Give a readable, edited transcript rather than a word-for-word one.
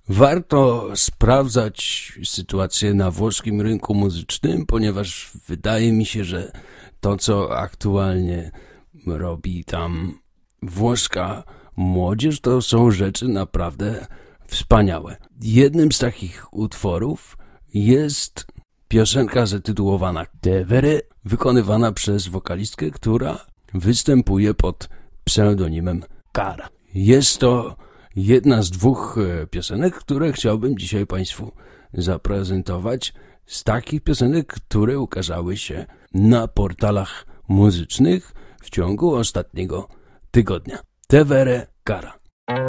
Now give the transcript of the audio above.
Warto sprawdzać sytuację na włoskim rynku muzycznym, ponieważ wydaje mi się, że to, co aktualnie robi tam włoska młodzież, to są rzeczy naprawdę wspaniałe. Jednym z takich utworów jest piosenka zatytułowana Tevere, wykonywana przez wokalistkę, która występuje pod pseudonimem Cara. Jest to jedna z dwóch piosenek, które chciałbym dzisiaj Państwu zaprezentować, z takich piosenek, które ukazały się na portalach muzycznych w ciągu ostatniego tygodnia. Tevere Cara.